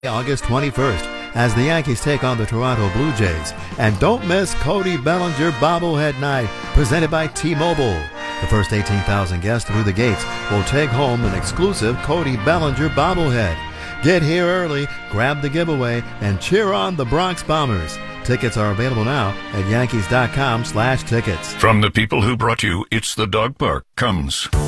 August 21st, as the Yankees take on the Toronto Blue Jays. And don't miss Cody Bellinger Bobblehead Night, presented by T-Mobile. The first 18,000 guests through the gates will take home an exclusive Cody Bellinger bobblehead. Get here early, grab the giveaway, and cheer on the Bronx Bombers. Tickets are available now at Yankees.com/tickets. From the people who brought you It's the Dog Park comes